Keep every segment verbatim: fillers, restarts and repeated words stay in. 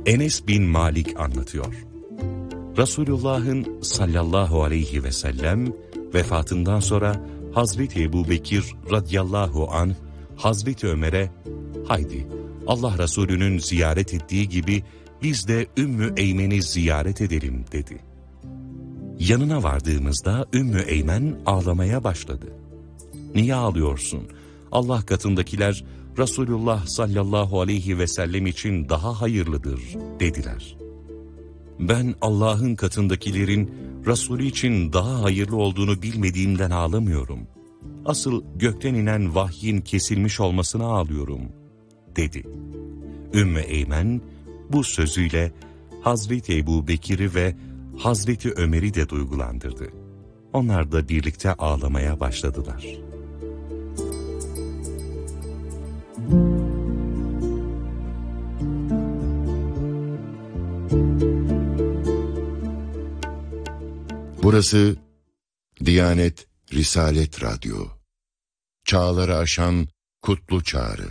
Enes bin Malik anlatıyor. Resulullah'ın sallallahu aleyhi ve sellem vefatından sonra Hazreti Ebubekir radıyallahu anh Hazreti Ömer'e "Haydi Allah Resulü'nün ziyaret ettiği gibi biz de Ümmü Eymen'i ziyaret edelim" dedi. Yanına vardığımızda Ümmü Eymen ağlamaya başladı. "Niye ağlıyorsun? Allah katındakiler Resulullah sallallahu aleyhi ve sellem için daha hayırlıdır" dediler. "Ben Allah'ın katındakilerin Resulü için daha hayırlı olduğunu bilmediğimden ağlamıyorum. Asıl gökten inen vahyin kesilmiş olmasına ağlıyorum" dedi. Ümmü Eymen bu sözüyle Hazreti Ebubekir'i ve Hazreti Ömer'i de duygulandırdı. Onlar da birlikte ağlamaya başladılar. Burası Diyanet Risalet Radyo. Çağları aşan kutlu çağrı.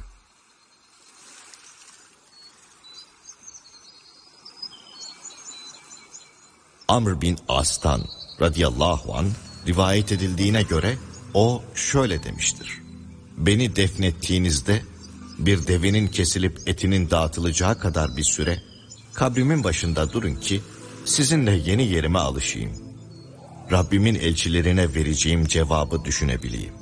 Amr bin As'tan radıyallahu anh rivayet edildiğine göre o şöyle demiştir: "Beni defnettiğinizde bir devenin kesilip etinin dağıtılacağı kadar bir süre kabrimin başında durun ki sizinle yeni yerime alışayım. Rabbimin elçilerine vereceğim cevabı düşünebileyim."